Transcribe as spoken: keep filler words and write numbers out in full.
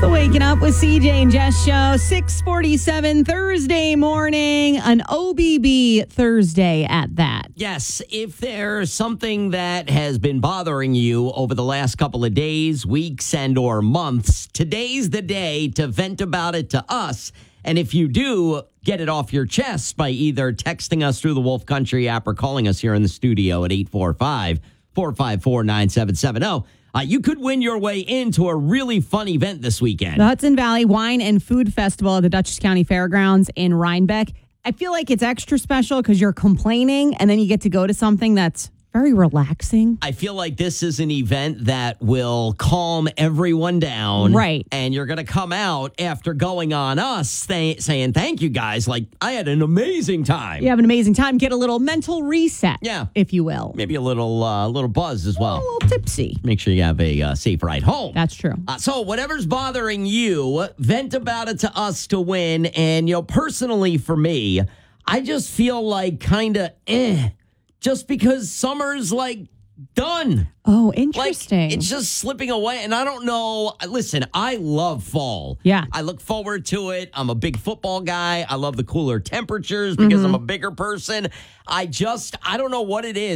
The Waking Up with C J and Jess show, six forty-seven Thursday morning, an O B B Thursday at that. Yes, if there's something that has been bothering you over the last couple of days, weeks, and or months, today's the day to vent about it to us. And if you do, get it off your chest by either texting us through the Wolf Country app or calling us here in the studio at eight four five, four five four, nine seven seven zero. Uh, you could win your way into a really fun event this weekend. The Hudson Valley Wine and Food Festival at the Dutchess County Fairgrounds in Rhinebeck. I feel like it's extra special because you're complaining and then you get to go to something that's very relaxing. I feel like this is an event that will calm everyone down. Right. And you're going to come out after going on us th- saying, thank you guys. Like, I had an amazing time. You have an amazing time. Get a little mental reset, Yeah. if you will. Maybe a little uh, little buzz as well. A little tipsy. Make sure you have a uh, safe ride home. That's true. Uh, so whatever's bothering you, vent about it to us to win. And, you know, personally for me, I just feel like kind of eh. Just because summer's like done. Oh, Like interesting. it's just slipping away. And I don't know. Listen, I love fall. Yeah. I look forward to it. I'm a big football guy. I love the cooler temperatures because I'm a bigger person. I just, I don't know what it is.